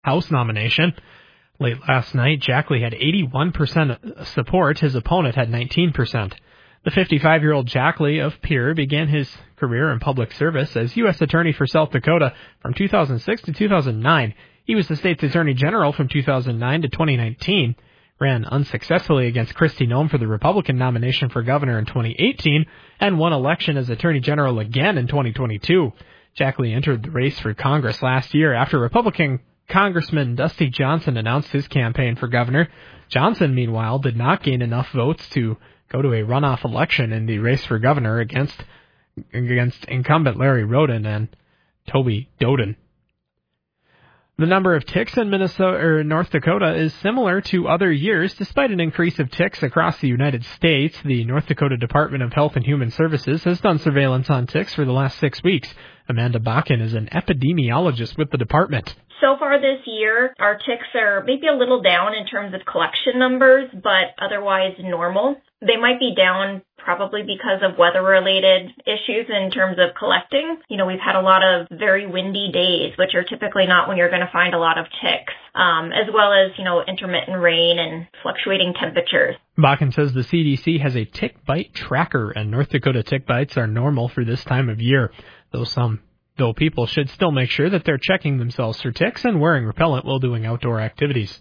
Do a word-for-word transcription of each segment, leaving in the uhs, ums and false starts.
House nomination. Late last night, Jackley had eighty-one percent support. His opponent had nineteen percent. The fifty-five-year-old Jackley of Pierre began his career in public service as U S Attorney for South Dakota from two thousand six to two thousand nine. He was the state's Attorney General from two thousand nine to twenty nineteen. Ran unsuccessfully against Kristi Noem for the Republican nomination for governor in twenty eighteen, and won election as Attorney General again in twenty twenty-two. Jackley entered the race for Congress last year after Republican Congressman Dusty Johnson announced his campaign for governor. Johnson, meanwhile, did not gain enough votes to go to a runoff election in the race for governor against against incumbent Larry Roden and Toby Doden. The number of ticks in Minnesota or North Dakota is similar to other years, despite an increase of ticks across the United States. The North Dakota Department of Health and Human Services has done surveillance on ticks for the last six weeks. Amanda Bakken is an epidemiologist with the department. So far this year, our ticks are maybe a little down in terms of collection numbers, but otherwise normal. They might be down probably because of weather-related issues in terms of collecting. You know, we've had a lot of very windy days, which are typically not when you're going to find a lot of ticks, um, as well as, you know, intermittent rain and fluctuating temperatures. Bakken says the C D C has a tick bite tracker, and North Dakota tick bites are normal for this time of year, though some Though people should still make sure that they're checking themselves for ticks and wearing repellent while doing outdoor activities.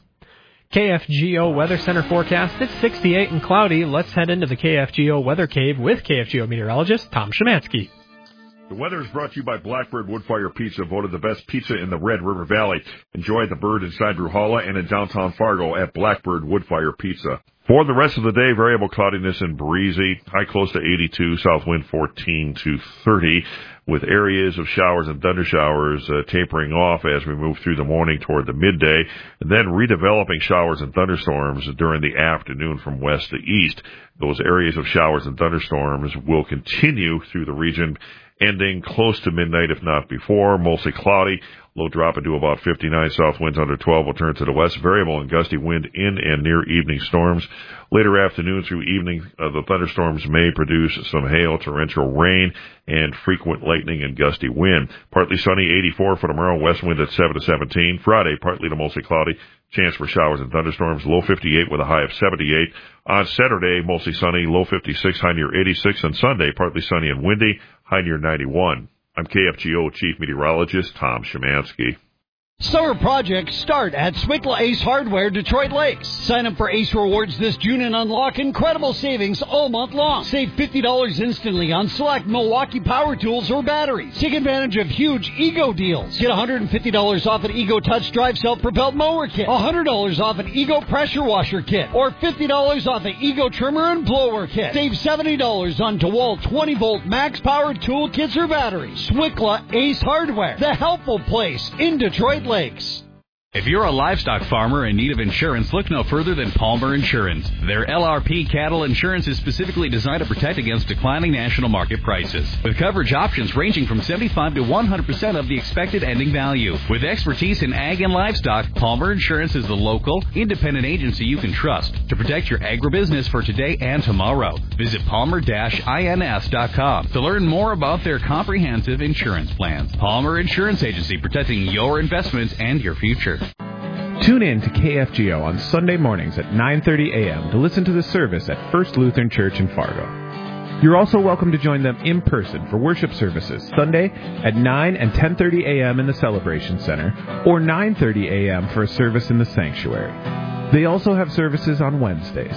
K F G O Weather Center forecast, it's sixty-eight and cloudy. Let's head into the K F G O Weather Cave with K F G O meteorologist Tom Szymanski. The weather is brought to you by Blackbird Woodfire Pizza, voted the best pizza in the Red River Valley. Enjoy the Bird inside Ruhala and in downtown Fargo at Blackbird Woodfire Pizza. For the rest of the day, variable cloudiness and breezy, high close to eighty-two, south wind fourteen to thirty, with areas of showers and thunder showers uh, tapering off as we move through the morning toward the midday, and then redeveloping showers and thunderstorms during the afternoon from west to east. Those areas of showers and thunderstorms will continue through the region, ending close to midnight, if not before. Mostly cloudy. Low drop into about fifty-nine. South winds under twelve will turn to the west. Variable and gusty wind in and near evening storms. Later afternoon through evening, uh, the thunderstorms may produce some hail, torrential rain, and frequent lightning and gusty wind. Partly sunny, eighty-four for tomorrow. West wind at seven to seventeen. Friday, partly to mostly cloudy. Chance for showers and thunderstorms. Low fifty-eight with a high of seventy-eight. On Saturday, mostly sunny. Low fifty-six, high near eighty-six. And Sunday, partly sunny and windy. High near ninety-one. I'm K F G O Chief Meteorologist Tom Szymanski. Summer projects start at Swickla Ace Hardware, Detroit Lakes. Sign up for Ace Rewards this June and unlock incredible savings all month long. Save fifty dollars instantly on select Milwaukee power tools or batteries. Take advantage of huge Ego deals. Get one hundred fifty dollars off an Ego Touch Drive Self-Propelled Mower Kit, one hundred dollars off an Ego Pressure Washer Kit, or fifty dollars off an Ego Trimmer and Blower Kit. Save seventy dollars on DeWalt twenty volt max powered tool kits or batteries. Swickla Ace Hardware, the helpful place in Detroit Lakes. If you're a livestock farmer in need of insurance, look no further than Palmer Insurance. Their L R P cattle insurance is specifically designed to protect against declining national market prices, with coverage options ranging from seventy-five to one hundred percent of the expected ending value. With expertise in ag and livestock, Palmer Insurance is the local, independent agency you can trust to protect your agribusiness for today and tomorrow. Visit palmer dash ins dot com to learn more about their comprehensive insurance plans. Palmer Insurance Agency, protecting your investments and your future. Tune in to K F G O on Sunday mornings at nine thirty a.m. to listen to the service at First Lutheran Church in Fargo. You're also welcome to join them in person for worship services Sunday at nine and ten thirty a.m. in the Celebration Center, or nine thirty a.m. for a service in the sanctuary. They also have services on Wednesdays.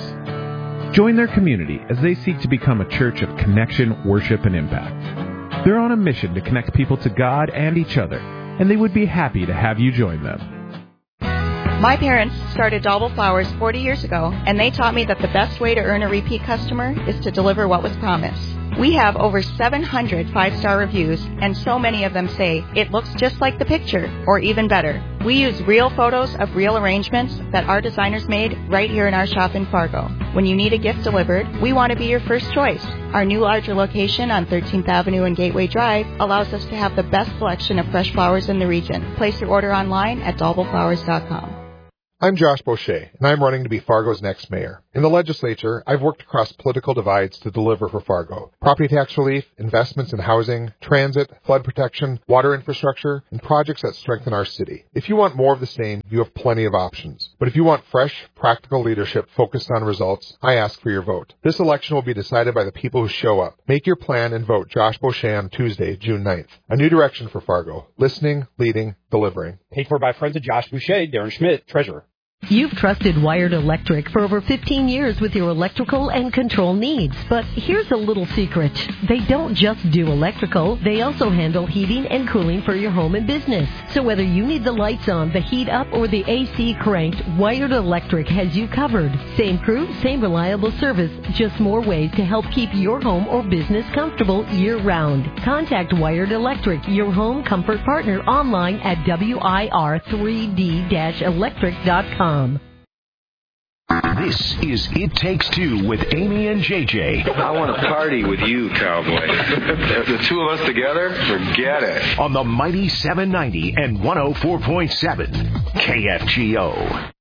Join their community as they seek to become a church of connection, worship, and impact. They're on a mission to connect people to God and each other, and they would be happy to have you join them. My parents started Dauble Flowers forty years ago, and they taught me that the best way to earn a repeat customer is to deliver what was promised. We have over seven hundred five-star reviews, and so many of them say it looks just like the picture, or even better. We use real photos of real arrangements that our designers made right here in our shop in Fargo. When you need a gift delivered, we want to be your first choice. Our new larger location on thirteenth Avenue and Gateway Drive allows us to have the best selection of fresh flowers in the region. Place your order online at dauble flowers dot com. I'm Josh Boucher, and I'm running to be Fargo's next mayor. In the legislature, I've worked across political divides to deliver for Fargo. Property tax relief, investments in housing, transit, flood protection, water infrastructure, and projects that strengthen our city. If you want more of the same, you have plenty of options. But if you want fresh, practical leadership focused on results, I ask for your vote. This election will be decided by the people who show up. Make your plan and vote Josh Boucher on Tuesday, June ninth. A new direction for Fargo. Listening, leading, delivering. Paid for by friends of Josh Boucher, Darren Schmidt, Treasurer. You've trusted Wired Electric for over fifteen years with your electrical and control needs. But here's a little secret. They don't just do electrical, they also handle heating and cooling for your home and business. So whether you need the lights on, the heat up, or the A C cranked, Wired Electric has you covered. Same crew, same reliable service, just more ways to help keep your home or business comfortable year-round. Contact Wired Electric, your home comfort partner, online at W I R three D electric dot com. This is It Takes Two with Amy and J J. I want to party with you, cowboy. The two of us together, forget it. On the mighty seven ninety and one oh four point seven K F G O.